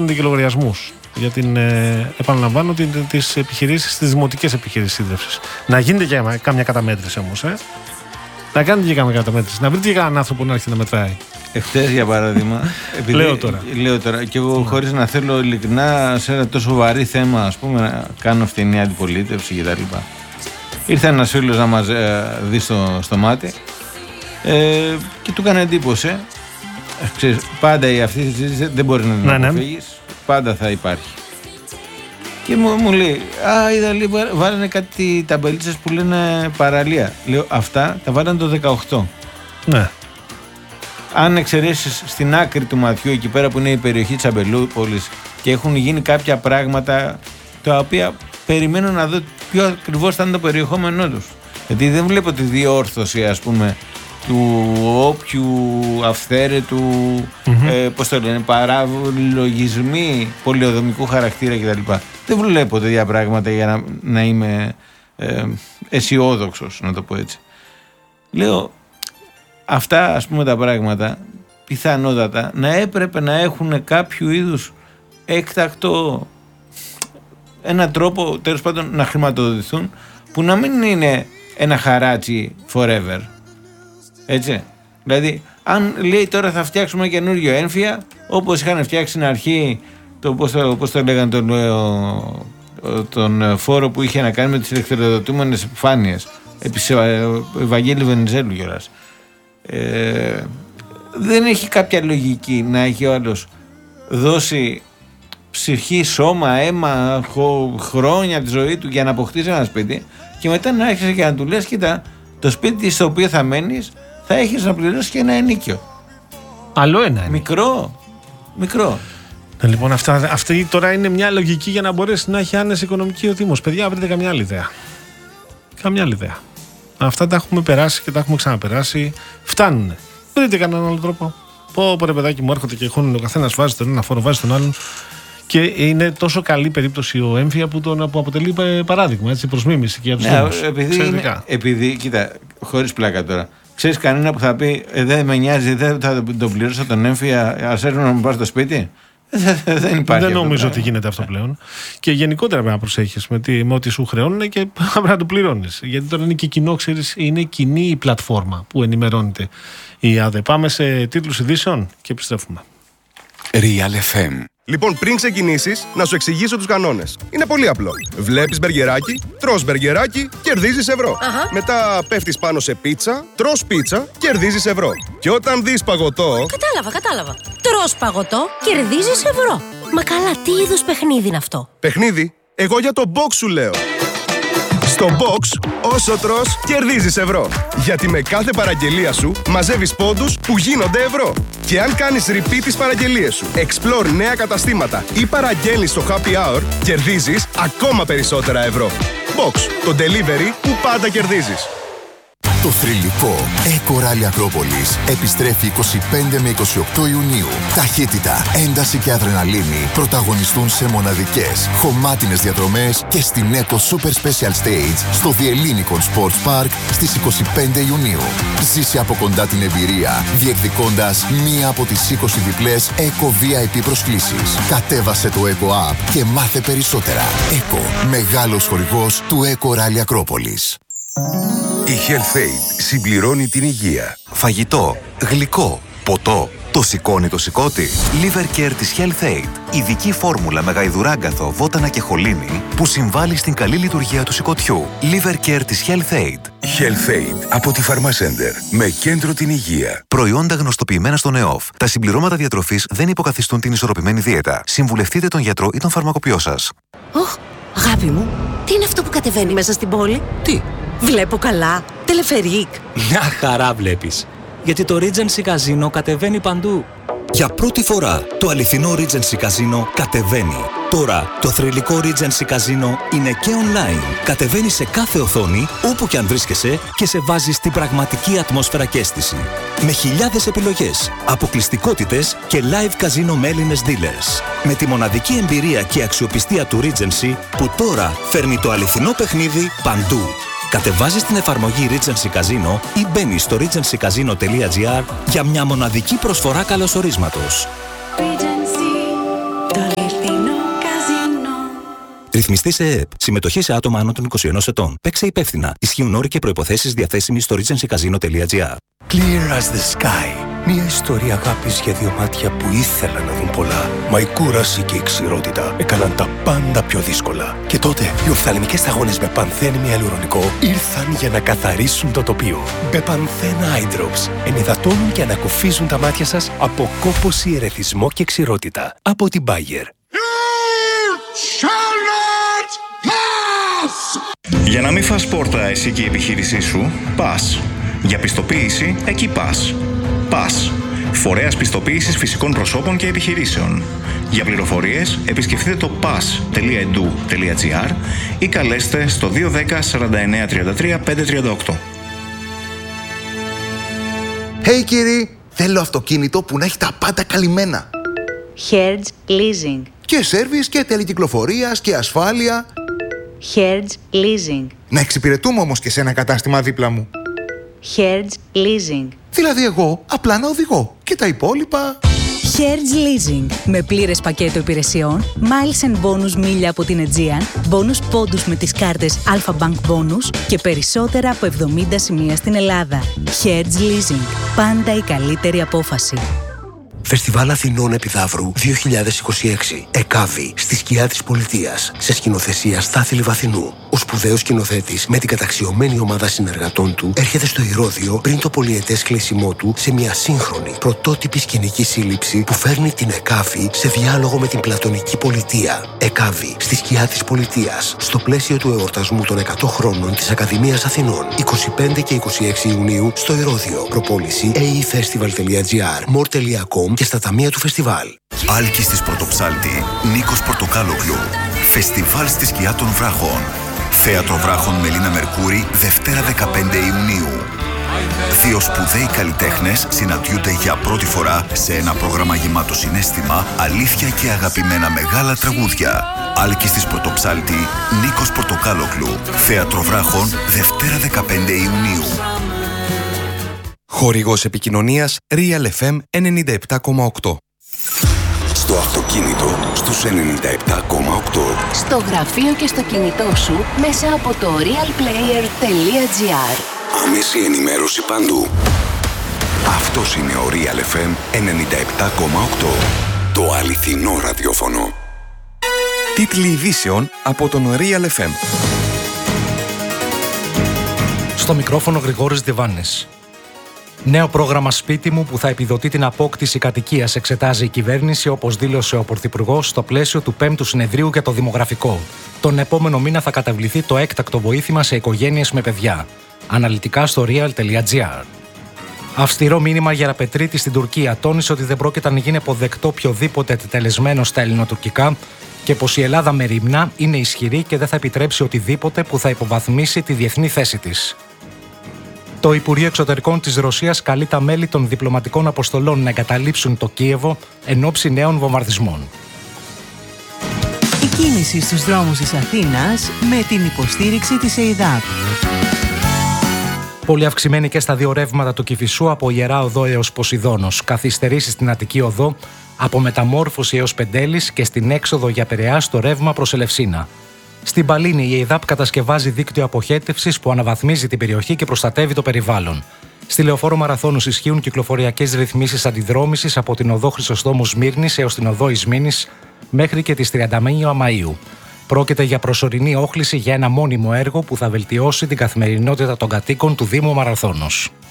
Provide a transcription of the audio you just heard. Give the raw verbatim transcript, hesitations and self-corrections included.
δίνονται και λογαριασμούς για την, ε, επαναλαμβάνω, τις επιχειρήσεις, τις δημοτικές επιχειρήσεις σύντρευσης. Να γίνεται και κάμια καταμέτρηση όμως, ε. Να κάνετε και κάμια καταμέτρηση. Να βρείτε και έναν άνθρωπο να έρχεται να μετράει. Εχθές, για παράδειγμα, επειδή, λέω, τώρα. λέω τώρα και εγώ χωρίς να θέλω ειλικρινά σε ένα τόσο βαρύ θέμα, ας πούμε, να κάνω φτηνή αντιπολίτευση κτλ. Ήρθε ένας φίλος να μας ε, δει στο, στο μάτι ε, και του έκανε εντύπωση. Ε, ξέρεις, πάντα η αυτή τη συζήτηση δεν μπορεί να την ναι, αποφύγεις. Ναι. Πάντα θα υπάρχει. Και μου, μου λέει, α, είδα λέει, βάλανε κάτι ταμπελίτσες που λένε παραλία. Λέω, αυτά τα βάλανε το δεκαοκτώ. Ναι. Αν εξαιρέσεις στην άκρη του ματιού, εκεί πέρα που είναι η περιοχή της Αμπελούπολης και έχουν γίνει κάποια πράγματα τα οποία περιμένω να δω ποιο ακριβώς θα είναι το περιεχόμενό τους. Γιατί δεν βλέπω τη διόρθωση, ας πούμε, του όποιου αυθαίρετου, mm-hmm. ε, πώς το λένε, παραλογισμοί πολυοδομικού χαρακτήρα κτλ. Δεν βλέπω τέτοια πράγματα για να, να είμαι ε, αισιόδοξος, να το πω έτσι. Λέω, αυτά, ας πούμε, τα πράγματα πιθανότατα να έπρεπε να έχουν κάποιο είδους έκτακτο, ένα τρόπο τέλος πάντων να χρηματοδοτηθούν, που να μην είναι ένα χαράτσι forever. Έτσι. Δηλαδή, αν λέει τώρα θα φτιάξουμε καινούριο έμφυα, όπως είχαν φτιάξει στην αρχή το, πώς το, πώς το λέγανε, τον, τον φόρο που είχε να κάνει με τις ηλεκτροδοτούμενες επιφάνειες, επί Ευαγγέλη Βενιζέλου κιόλας. Ε, δεν έχει κάποια λογική να έχει ο άλλος δώσει ψυχή, σώμα, αίμα, χρόνια από τη ζωή του για να αποκτήσει ένα σπίτι και μετά να έρχεσαι και να του λες, κοίτα, το σπίτι στο οποίο θα μένεις θα έχεις να πληρώσεις και ένα ενίκιο. Άλλο ένα είναι. Μικρό. Μικρό. Ναι, λοιπόν, αυτά, αυτή τώρα είναι μια λογική για να μπορέσει να έχει άνεση οικονομική ο Δήμος. Παιδιά, βρείτε καμιά άλλη ιδέα. Καμιά άλλη ιδέα. Αυτά τα έχουμε περάσει και τα έχουμε ξαναπεράσει. Φτάνουνε. Βρείτε κανέναν άλλο τρόπο. Πω, πω ρε παιδάκι μου, έρχονται και χώνουν, ο καθένας βάζει τον ένα φόρο, βάζει τον άλλον. Και είναι τόσο καλή περίπτωση ο έμφυα που, τον, που αποτελεί παράδειγμα, έτσι, προς μίμηση και για τους ναι, Δήμους. Επειδή, είναι, επειδή, κοίτα, χωρίς πλάκα τώρα. Ξέρεις κανένα που θα πει ε, δεν με νοιάζει, δεν θα τον πληρώσω τον έμφυα, ας έρθουν να μου πάρει στο σπίτι. Δεν υπάρχει. Δεν νομίζω ότι γίνεται αυτό πλέον. Και γενικότερα πρέπει να προσέχεις με, με ό,τι σου χρεώνουν και πρέπει να το πληρώνεις. Γιατί τώρα είναι και κοινό, ξέρεις, είναι κοινή η πλατφόρμα που ενημερώνεται η ΑΔΕ. Πάμε σε τίτλους ειδήσεων και επιστρέφουμε. Real εφ εμ. Λοιπόν, πριν ξεκινήσεις, να σου εξηγήσω τους κανόνες. Είναι πολύ απλό. Βλέπεις μπεργκεράκι, τρως μπεργκεράκι, κερδίζεις ευρώ. Αχα. Μετά πέφτεις πάνω σε πίτσα, τρως πίτσα, κερδίζεις ευρώ. Και όταν δεις παγωτό... Κατάλαβα, κατάλαβα. Τρως παγωτό, κερδίζεις ευρώ. Μα καλά, τι είδους παιχνίδι είναι αυτό? Παιχνίδι? Εγώ για το box σου λέω. Στο box, όσο τρως, κερδίζεις ευρώ. Γιατί με κάθε παραγγελία σου μαζεύεις πόντους που γίνονται ευρώ. Και αν κάνεις repeat τις παραγγελίες σου, explore νέα καταστήματα ή παραγγέλνεις στο happy hour, κερδίζεις ακόμα περισσότερα ευρώ. Box, το delivery που πάντα κερδίζεις. Το θρυλικό Eco Rally Ακρόπολης επιστρέφει είκοσι πέντε με είκοσι οκτώ Ιουνίου. Ταχύτητα, ένταση και αδρεναλίνη πρωταγωνιστούν σε μοναδικές, χωμάτινες διαδρομές και στην Eco Super Special Stage στο The Ellinikon Sports Park στις είκοσι πέντε Ιουνίου. Ζήσε από κοντά την εμπειρία, διεκδικώντας μία από τις είκοσι διπλές Eco βι άι πι προσκλήσεις. Κατέβασε το Eco App και μάθε περισσότερα. Eco, μεγάλος χορηγός του Eco Rally Ακρόπολης. Η HealthAid συμπληρώνει την υγεία. Φαγητό, γλυκό, ποτό. Το σηκώνει το σηκώτη. Liver Care της HealthAid. Ειδική φόρμουλα με γαϊδουράγκαθο, βότανα και χολίνη που συμβάλλει στην καλή λειτουργία του σηκωτιού. Liver Care της HealthAid. HealthAid από τη Pharmacenter. Με κέντρο την υγεία. Προϊόντα γνωστοποιημένα στον ΕΟΦ. Τα συμπληρώματα διατροφής δεν υποκαθιστούν την ισορροπημένη δίαιτα. Συμβουλευτείτε τον γιατρό ή τον φαρμακοποιό σας. Ωχ, αγάπη μου, τι είναι αυτό που κατεβαίνει μέσα στην πόλη? Τι? Βλέπω καλά. Τελεφερίκ. Μια χαρά βλέπεις. Γιατί το Regency Casino κατεβαίνει παντού. Για πρώτη φορά το αληθινό Regency Casino κατεβαίνει. Τώρα το θρυλικό Regency Casino είναι και online. Κατεβαίνει σε κάθε οθόνη, όπου και αν βρίσκεσαι, και σε βάζει στην πραγματική ατμόσφαιρα και αίσθηση. Με χιλιάδες επιλογές, αποκλειστικότητες και live casino με Έλληνες dealers. Με τη μοναδική εμπειρία και αξιοπιστία του Regency που τώρα φέρνει το αληθινό παιχνίδι παντού. Κατεβάζεις την εφαρμογή Regency Casino ή μπαίνεις στο regency casino τελεία gr για μια μοναδική προσφορά καλωσορίσματος. Regency, Το αληθινό καζίνο. Ρυθμιστή σε ΕΕΠ. Συμμετοχή σε άτομα άνω των είκοσι ένα ετών. Παίξε υπεύθυνα. Ισχύουν όροι και προϋποθέσεις διαθέσιμοι στο regency casino τελεία gr. Clear as the sky. Μια ιστορία αγάπης για δύο μάτια που ήθελαν να δουν πολλά. Μα η κούραση και η ξηρότητα έκαναν τα πάντα πιο δύσκολα. Και τότε οι οφθαλμικές σταγόνες με πανθένη αλουρονικό ήρθαν για να καθαρίσουν το τοπίο. Μπεπανθένα Eye Drops ενυδατώνουν και ανακουφίζουν τα μάτια σας από κόπωση, ερεθισμό και ξηρότητα. Από την Bayer. Για να μην φας πόρτα εσύ και η επιχείρησή σου, πας. Για πιστοποίηση, εκεί πας. πας. Φορέας πιστοποίησης φυσικών προσώπων και επιχειρήσεων. Για πληροφορίες, επισκεφτείτε το πας τελεία e d u τελεία gr ή καλέστε στο δύο ένα μηδέν σαράντα εννέα τριάντα τρία πεντακόσια τριάντα οκτώ. Hey κύριοι, θέλω αυτοκίνητο που να έχει τα πάντα καλυμμένα. Hertz Leasing. Και σέρβις και τελεκυκλοφορίας και ασφάλεια. Hertz Leasing. Να εξυπηρετούμε όμως και σε ένα κατάστημα δίπλα μου. Hertz Leasing. Δηλαδή εγώ απλά να οδηγώ και τα υπόλοιπα... Hertz Leasing. Με πλήρες πακέτο υπηρεσιών, miles and bonus μίλια από την Aegean, bonus πόντους με τις κάρτες Alpha Bank Bonus και περισσότερα από εβδομήντα σημεία στην Ελλάδα. Hertz Leasing. Πάντα η καλύτερη απόφαση. Φεστιβάλ Αθηνών Επιδαύρου δύο χιλιάδες είκοσι έξι. ΕΚΑΒΗ, στη σκιά της πολιτείας. Σε σκηνοθεσία Στάθη Λιβαθινού. Ο σπουδαίος σκηνοθέτης με την καταξιωμένη ομάδα συνεργατών του έρχεται στο Ηρώδειο πριν το πολυετές κλείσιμό του σε μια σύγχρονη πρωτότυπη σκηνική σύλληψη που φέρνει την ΕΚΑΒΗ σε διάλογο με την πλατωνική πολιτεία. ΕΚΑΒΗ, στη σκιά της πολιτείας. Στο πλαίσιο του εορτασμού των εκατό χρόνων της Ακαδημίας Αθηνών. είκοσι πέντε και είκοσι έξι Ιουνίου στο Ηρώδειο. Προπόληση έι ι φεστιβάλ τελεία gr, μορ τελεία κομ και στα ταμεία του φεστιβάλ. Άλκης της Πρωτοψάλτη, Νίκος Πορτοκάλογλου. Φεστιβάλ στη σκιά των βράχων. Θέατρο Βράχων Μελίνα Μερκούρη, Δευτέρα δεκαπέντε Ιουνίου. Δύο σπουδαίοι καλλιτέχνες συναντιούνται για πρώτη φορά σε ένα πρόγραμμα γεμάτο συναίσθημα, αλήθεια και αγαπημένα μεγάλα τραγούδια. Άλκης της Πρωτοψάλτη, Νίκος Πορτοκάλογλου. Θέατρο Βράχων, Δευτέρα δεκαπέντε Ιουνίου. Χορηγός επικοινωνίας Real εφ εμ ενενήντα επτά κόμμα οκτώ. Στο αυτοκίνητο στους ενενήντα επτά κόμμα οκτώ. Στο γραφείο και στο κινητό σου μέσα από το realplayer τελεία gr. Άμεση ενημέρωση παντού. Αυτός είναι ο Real εφ εμ ενενήντα επτά κόμμα οκτώ. Το αληθινό ραδιόφωνο. Τίτλοι ειδήσεων από τον Real εφ εμ. Στο μικρόφωνο Γρηγόρης Διβάνης. Νέο πρόγραμμα σπίτι μου που θα επιδοτεί την απόκτηση κατοικίας εξετάζει η κυβέρνηση, όπως δήλωσε ο Πρωθυπουργός στο πλαίσιο του πέμπτου συνεδρίου για το δημογραφικό. Τον επόμενο μήνα θα καταβληθεί το έκτακτο βοήθημα σε οικογένειες με παιδιά. Αναλυτικά στο real τελεία gr. Αυστηρό μήνυμα για Ραπετρίτη στην Τουρκία. Τόνισε ότι δεν πρόκειται να γίνει αποδεκτό οποιοδήποτε τετελεσμένο στα ελληνοτουρκικά και πως η Ελλάδα μεριμνά είναι ισχυρή και δεν θα επιτρέψει οτιδήποτε που θα υποβαθμίσει τη διεθνή θέση της. Το Υπουργείο Εξωτερικών της Ρωσίας καλεί τα μέλη των διπλωματικών αποστολών να εγκαταλείψουν το Κίεβο εν ώψη νέων βομβαρδισμών. Η κίνηση στους δρόμους της Αθήνας με την υποστήριξη της ΕΙΔΑΠ. Πολύ αυξημένη και στα δύο ρεύματα του Κηφισού από Ιερά Οδό έως Ποσειδώνος. Καθυστερήσεις στην Αττική Οδό από Μεταμόρφωση έως Πεντέλης και στην έξοδο για Πειραιά στο ρεύμα προς Ελευσίνα. Στην Παλίνη η ΕΙΔΑΠ κατασκευάζει δίκτυο αποχέτευσης που αναβαθμίζει την περιοχή και προστατεύει το περιβάλλον. Στη Λεωφόρο Μαραθώνους ισχύουν κυκλοφοριακές ρυθμίσεις αντιδρόμησης από την οδό Χρυσοστόμου Σμύρνης έως την οδό Ισμήνης μέχρι και τις τριάντα μία Μαΐου. Πρόκειται για προσωρινή όχληση για ένα μόνιμο έργο που θα βελτιώσει την καθημερινότητα των κατοίκων του Δήμου Μαραθώνος.